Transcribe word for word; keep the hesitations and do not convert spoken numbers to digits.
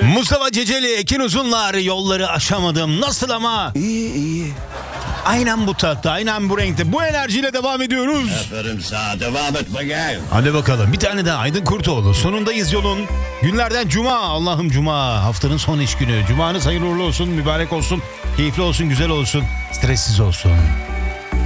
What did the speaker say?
Mustafa Ceceli, Ekin Uzunlar, yolları aşamadım. Nasıl ama? İyi iyi. Aynen bu tatta, aynen bu renkte. Bu enerjiyle devam ediyoruz. Aferin sana, devam et bakayım. Hadi bakalım, bir tane daha Aydın Kurtoğlu. Sonundayız yolun. Günlerden cuma, Allah'ım cuma. Haftanın son iş günü. Cumanız hayırlı uğurlu olsun, mübarek olsun. Keyifli olsun, güzel olsun. Stressiz olsun.